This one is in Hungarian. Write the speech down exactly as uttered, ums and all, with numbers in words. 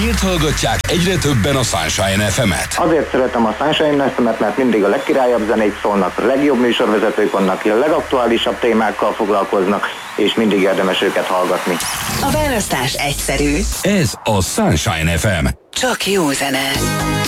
Miért hallgatják egyre többen a Sunshine ef emet? Azért szeretem a Sunshine ef emet, mert mindig a legkirályabb zenék szólnak, a legjobb műsorvezetők vannak, a legaktuálisabb témákkal foglalkoznak, és mindig érdemes őket hallgatni. A választás egyszerű. Ez a Sunshine ef em. Csak jó zene.